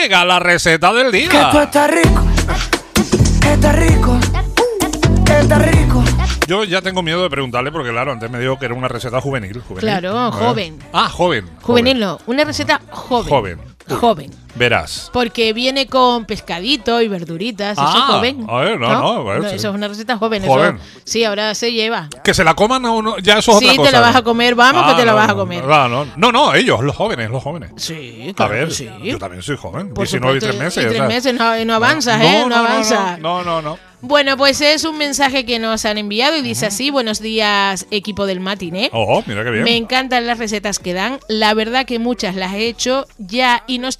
llega la receta del día. Que esto está rico, está rico, está rico. Yo ya tengo miedo de preguntarle porque, claro, antes me dijo que era una receta juvenil. Claro, joven. Ah, joven. Juvenil no, una receta joven. Joven. Joven. Verás. Porque viene con pescadito y verduritas, eso es joven. A ver, no, No, sí. eso es una receta joven. Joven. Eso, sí, ahora se lleva. Que se la coman o no, ya eso es otra Sí, cosa. te la vas a comer, vamos que te la no, vas a no, comer. No, ellos, los jóvenes. Sí, A claro ver, que sí. yo también soy joven, Por 19 y supuesto, 3 meses. y 3 o sea. meses, no avanzas, no avanzas. No. Bueno, pues es un mensaje que nos han enviado y dice así: buenos días, equipo del matiné. Oh, mira qué bien. Me encantan las recetas que dan. La verdad que muchas las he hecho ya y no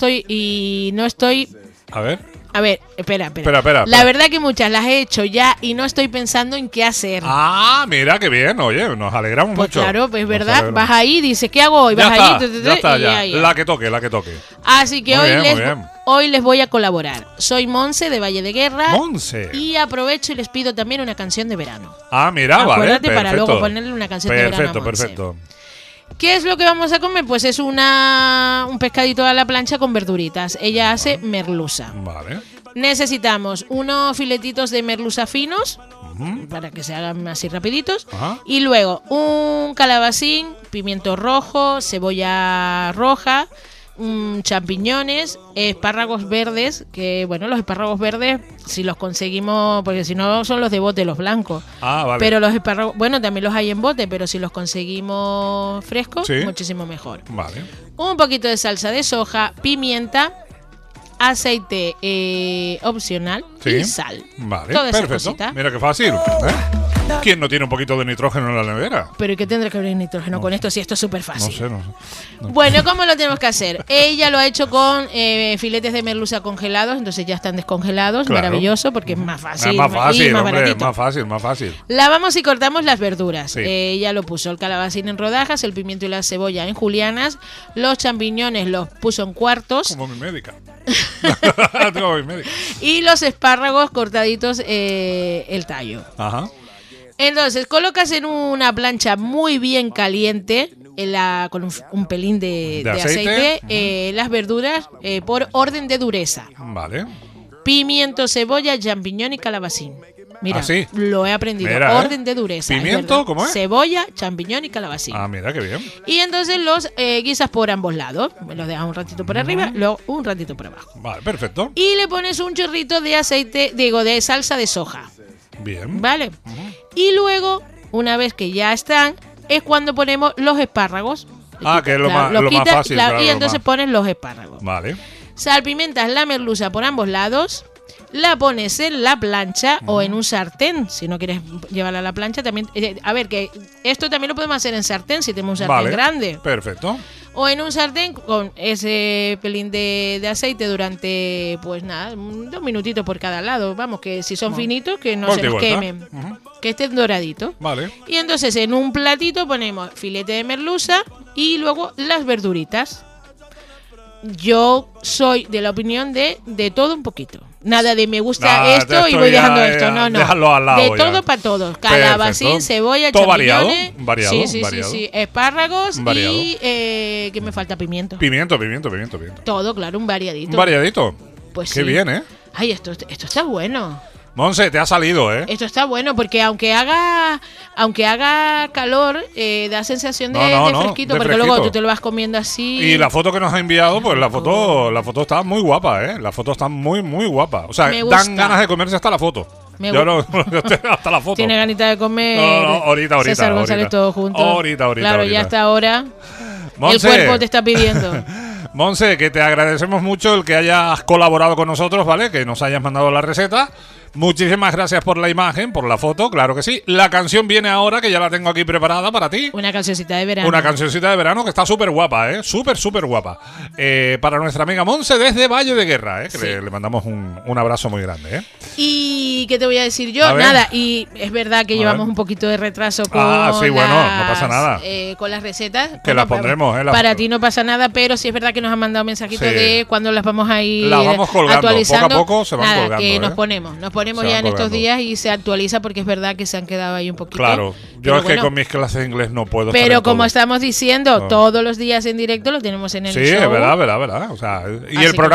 estoy. A ver. A ver, espera. Espera. La verdad que muchas las he hecho ya y no estoy pensando en qué hacer. Ah, mira qué bien. Oye, nos alegramos Pues mucho. claro, pues Nos verdad. alegramos. Vas ahí, dices, ¿qué hago hoy? Vas Ya allí, está, y ya. ya. La que toque. Así que Muy bien. hoy les voy a colaborar. Soy Monse de Valle de Guerra. Monse. Y aprovecho y les pido también una canción de verano. Ah, mira, vale. Acuérdate para perfecto. luego ponerle una canción de verano a Monse. Perfecto. ¿Qué es lo que vamos a comer? Pues es un pescadito a la plancha con verduritas. Ella hace merluza. Vale. Necesitamos unos filetitos de merluza finos, para que se hagan así rapiditos. Ajá. Y luego un calabacín, pimiento rojo, cebolla roja, champiñones, espárragos verdes, que bueno, los espárragos verdes, si los conseguimos, porque si no son los de bote, los blancos. Ah, vale. Pero los espárragos, bueno, también los hay en bote, pero si los conseguimos frescos, Sí. muchísimo mejor. Vale. Un poquito de salsa de soja, pimienta, aceite opcional Sí. y sal. Vale, Toda esa perfecto. cosita. Mira qué fácil. ¿Quién no tiene un poquito de nitrógeno en la nevera? Pero ¿y qué tendrá que ver nitrógeno con esto si esto es súper fácil? No sé. Bueno, ¿cómo lo tenemos que hacer? Ella lo ha hecho con filetes de merluza congelados, entonces ya están descongelados, Claro. maravilloso, porque es más fácil, Es más fácil, y más hombre, baratito. más fácil. Lavamos y cortamos las verduras. Sí. Ella lo puso el calabacín en rodajas, el pimiento y la cebolla en julianas, los champiñones los puso en cuartos Como mi médica. Como mi médica. y los espárragos cortaditos el tallo. Ajá. Entonces, colocas en una plancha muy bien caliente con un pelín de aceite las verduras por orden de dureza. Vale. Pimiento, cebolla, champiñón y calabacín. Mira, ¿Ah, sí? lo he aprendido. Mira, Orden de dureza. es ¿Pimiento? verdad. ¿Cómo es? Cebolla, champiñón y calabacín. Ah, mira qué bien. Y entonces los guisas por ambos lados. Los dejas un ratito por arriba, luego un ratito por abajo. Vale, perfecto. Y le pones un chorrito de aceite, de salsa de soja. Bien. ¿Vale? Y luego, una vez que ya están, es cuando ponemos los espárragos. Ah, que es lo más fácil. Claro, claro, y lo entonces más- pones los espárragos. Vale. Salpimentas la merluza por ambos lados, la pones en la plancha o en un sartén, si no quieres llevarla a la plancha también. A ver, que esto también lo podemos hacer en sartén, si tenemos un sartén Vale. grande. Perfecto. O en un sartén con ese pelín de aceite durante, pues nada, 2 minutitos por cada lado. Vamos, que si son finitos, que no Vuelta se y nos vuelta. quemen. Ujú. Que estén doraditos. Vale. Y entonces en un platito ponemos filete de merluza y luego las verduritas. Yo soy de la opinión de todo un poquito. Nada de me gusta Nada, esto y esto voy ya, dejando ya, esto. No. déjalo al lado de ya. todo para todos. Calabacín, Perfecto. cebolla, Todo champiñones. variado, sí. variado. Espárragos Variado. y ¿qué me falta? Pimiento. Pimiento. Todo, claro, un variadito. Un variadito. Pues Qué sí. bien, ¿eh? Ay, esto está bueno. Monse, te ha salido, ¿eh? Esto está bueno porque aunque haga calor, da sensación de fresquito, de porque fresquito. luego tú te lo vas comiendo así. Y la foto que nos ha enviado, pues la foto está muy guapa, ¿eh? La foto está muy, muy guapa. O sea, Me gusta. dan ganas de comerse hasta la foto. Me Yo no, hasta la foto. Tiene ganita de comer. No, ahorita. César González todos juntos. Ahorita. Claro, ya hasta ahora. Monse, El cuerpo te está pidiendo. Monse, que te agradecemos mucho el que hayas colaborado con nosotros, ¿vale? Que nos hayas mandado la receta. Muchísimas gracias por la imagen, por la foto, claro que sí. La canción viene ahora, que ya la tengo aquí preparada para ti. Una cancioncita de verano. Una cancioncita de verano que está súper guapa, ¿eh? Súper guapa. Para nuestra amiga Monse desde Valle de Guerra, ¿eh? Que Sí. le mandamos un abrazo muy grande, ¿eh? ¿Y qué te voy a decir yo? A ver. Nada, y es verdad que A llevamos ver. un poquito de retraso con Sí, bueno, no pasa nada. con las recetas. Que las pondremos, Para ti no pasa nada, pero sí es verdad que nos han mandado mensajitos Sí. de cuando las vamos a ir Las vamos colgando, actualizando. poco a poco se van Nada, colgando, que ¿eh? nos ponemos Se ya van en estos colgando. días y se actualiza porque es verdad que se han quedado ahí un poquito. Claro, yo Pero es que bueno, con mis clases de inglés no puedo estar pero en como todo. estamos diciendo, No. todos los días en directo lo tenemos en el Sí, show. es verdad. O sea, y Así el que programa